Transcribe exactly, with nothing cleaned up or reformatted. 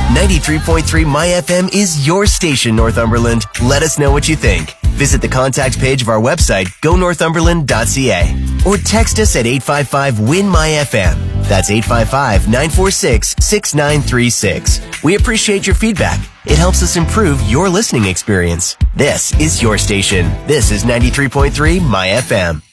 ninety-three point three My F M is your station, Northumberland. Let us know what you think. Visit the contact page of our website, go northumberland dot c a, or text us at eight five five, W I N, M Y F M. That's eight five five, nine four six, six nine three six. We appreciate your feedback. It helps us improve your listening experience. This is your station. This is ninety-three point three My F M.